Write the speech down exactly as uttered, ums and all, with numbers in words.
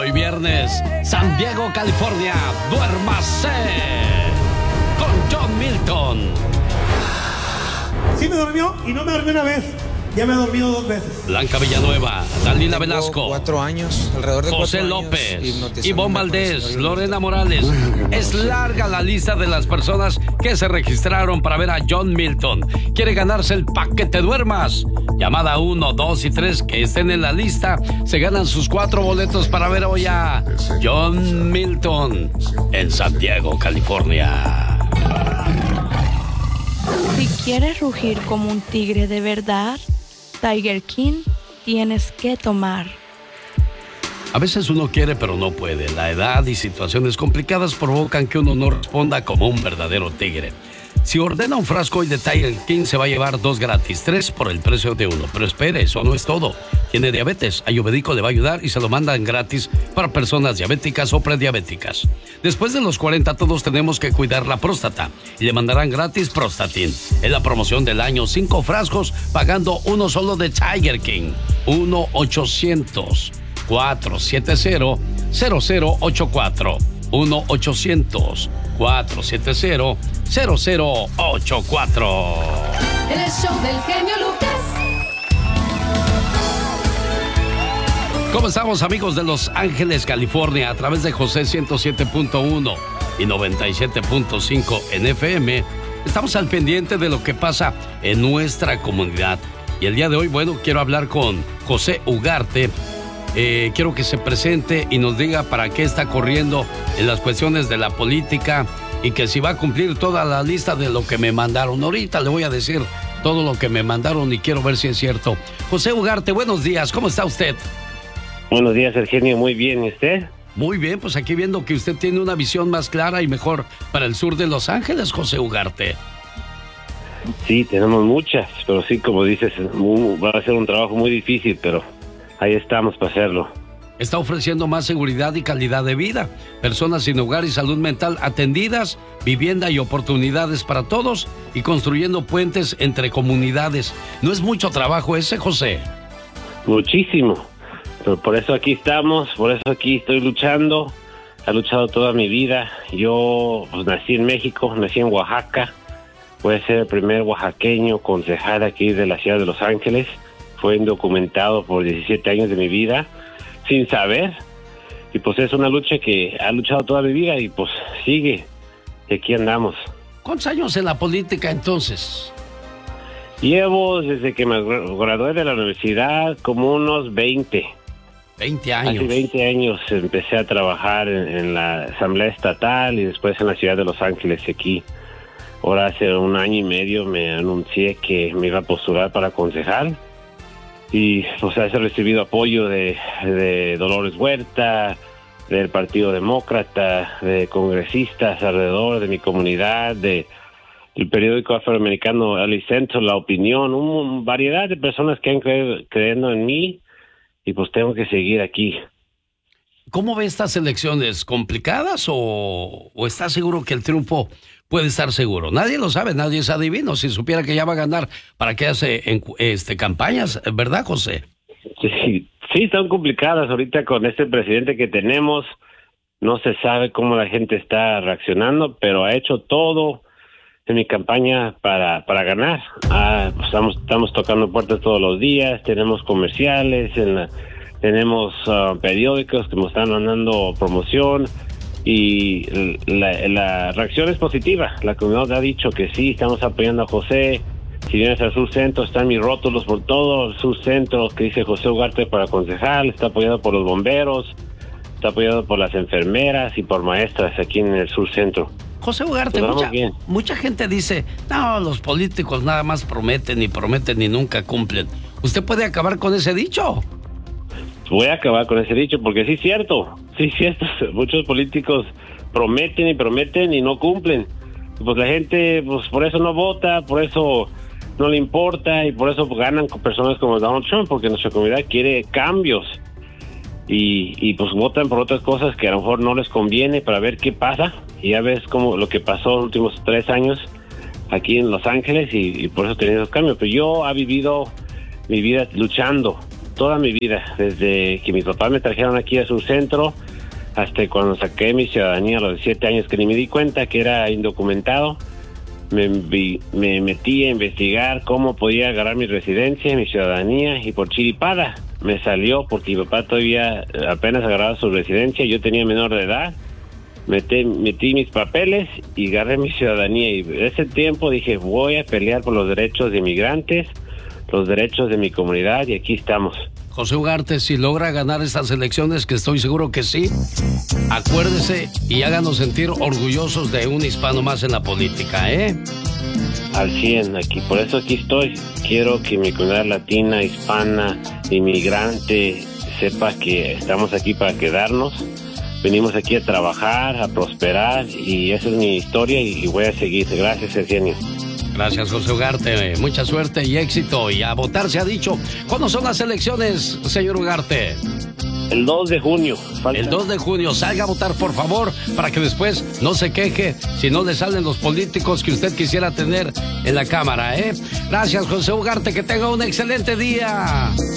Hoy viernes, San Diego, California, duérmase con John Milton. Sí me durmió y no me dormí una vez. Ya me he dormido dos veces. Blanca Villanueva, Dalila Tengo Velasco, cuatro años, alrededor de José cuatro López, años, Ivonne Valdés, Lorena Morales. Es larga la lista de las personas que se registraron para ver a John Milton. ¿Quiere ganarse el paquete duermas? Llamada uno, dos y tres que estén en la lista se ganan sus cuatro boletos para ver hoy a John Milton en San Diego, California. Si quieres rugir como un tigre de verdad, Tiger King tienes que tomar. A veces uno quiere pero no puede. La edad y situaciones complicadas provocan que uno no responda como un verdadero tigre. Si ordena un frasco hoy de Tiger King se va a llevar dos gratis, tres por el precio de uno. Pero espere, eso no es todo. Tiene diabetes, Ayurvédico le va a ayudar y se lo mandan gratis para personas diabéticas o prediabéticas. Después de los cuarenta todos tenemos que cuidar la próstata y le mandarán gratis Prostatin. Es la promoción del año, cinco frascos pagando uno solo de Tiger King. uno ochocientos, cuatrocientos setenta, cero cero ocho cuatro. uno ochocientos, cuatrocientos setenta, cero cero ocho cuatro. El show del genio Lucas. ¿Cómo estamos, amigos de Los Ángeles, California? A través de José ciento siete punto uno y noventa y siete punto cinco en F M. Estamos al pendiente de lo que pasa en nuestra comunidad. Y el día de hoy, bueno, quiero hablar con José Ugarte. Eh, quiero que se presente y nos diga para qué está corriendo en las cuestiones de la política y que si va a cumplir toda la lista de lo que me mandaron. Ahorita le voy a decir todo lo que me mandaron y quiero ver si es cierto. José Ugarte, buenos días, ¿cómo está usted? Buenos días, Eugenio, muy bien, ¿y usted? Muy bien, pues aquí viendo que usted tiene una visión más clara y mejor para el sur de Los Ángeles, José Ugarte. Sí, tenemos muchas, pero sí, como dices, va a ser un trabajo muy difícil, pero ahí estamos para hacerlo. Está ofreciendo más seguridad y calidad de vida, personas sin hogar y salud mental atendidas, vivienda y oportunidades para todos y construyendo puentes entre comunidades. ¿No es mucho trabajo ese, José? Muchísimo, pero por eso aquí estamos, por eso aquí estoy luchando. He luchado toda mi vida. Yo pues, nací en México, nací en Oaxaca. Voy a ser el primer oaxaqueño concejal aquí de la ciudad de Los Ángeles. Fue indocumentado por diecisiete años de mi vida, sin saber. Y pues es una lucha que ha luchado toda mi vida y pues sigue. Y aquí andamos. ¿Cuántos años en la política entonces? Llevo desde que me gradué de la universidad como unos veinte. veinte años. Hace veinte años empecé a trabajar en, en la Asamblea Estatal y después en la ciudad de Los Ángeles aquí. Ahora hace un año y medio me anuncié que me iba a postular para concejal. Y pues he recibido apoyo de, de Dolores Huerta, del Partido Demócrata, de congresistas alrededor de mi comunidad, de el periódico afroamericano L A Central, La Opinión, una variedad de personas que han creído, creyendo en mí y pues tengo que seguir aquí. ¿Cómo ve estas elecciones? ¿Complicadas o, o está seguro que el triunfo puede estar seguro? Nadie lo sabe, nadie es adivino. Si supiera que ya va a ganar, ¿para qué hace en, este, campañas? ¿Verdad, José? Sí, sí, están complicadas ahorita con este presidente que tenemos. No se sabe cómo la gente está reaccionando, pero ha hecho todo en mi campaña para, para ganar. Ah, pues estamos, estamos tocando puertas todos los días, tenemos comerciales, en la, tenemos uh, periódicos que nos están mandando promoción. Y la, la reacción es positiva. La comunidad ha dicho que sí, estamos apoyando a José. Si vienes al Sur Centro, están mis rótulos por todo el Sur Centro que dice José Ugarte para concejal. Está apoyado por los bomberos, está apoyado por las enfermeras y por maestras aquí en el Sur Centro. José Ugarte, mucha, mucha gente dice, no, los políticos nada más prometen y prometen y nunca cumplen. ¿Usted puede acabar con ese dicho? Voy a acabar con ese dicho porque sí es cierto, sí es cierto, muchos políticos prometen y prometen y no cumplen. Pues la gente, pues por eso no vota, por eso no le importa y por eso ganan con personas como Donald Trump, porque nuestra comunidad quiere cambios y, y pues votan por otras cosas que a lo mejor no les conviene para ver qué pasa. Y ya ves como lo que pasó en los últimos tres años aquí en Los Ángeles y, y por eso he tenido cambios. Pero yo he vivido mi vida luchando toda mi vida, desde que mis papás me trajeron aquí a su centro, hasta cuando saqué mi ciudadanía a los siete años, que ni me di cuenta que era indocumentado. Me, vi, me metí a investigar cómo podía agarrar mi residencia, mi ciudadanía, y por chiripada me salió, porque mi papá todavía apenas agarraba su residencia, yo tenía menor de edad, metí, metí mis papeles y agarré mi ciudadanía, y en ese tiempo dije, voy a pelear por los derechos de inmigrantes, los derechos de mi comunidad, y aquí estamos. José Ugarte, si logra ganar estas elecciones, que estoy seguro que sí, acuérdese y háganos sentir orgullosos de un hispano más en la política, ¿eh? Al cien, aquí, por eso aquí estoy. Quiero que mi comunidad latina, hispana, inmigrante, sepa que estamos aquí para quedarnos. Venimos aquí a trabajar, a prosperar, y esa es mi historia y voy a seguir. Gracias, Eugenio. Gracias, José Ugarte. Mucha suerte y éxito. Y a votar se ha dicho. ¿Cuándo son las elecciones, señor Ugarte? El dos de junio. Falta. El dos de junio. Salga a votar, por favor, para que después no se queje si no le salen los políticos que usted quisiera tener en la Cámara, ¿eh? Gracias, José Ugarte. Que tenga un excelente día.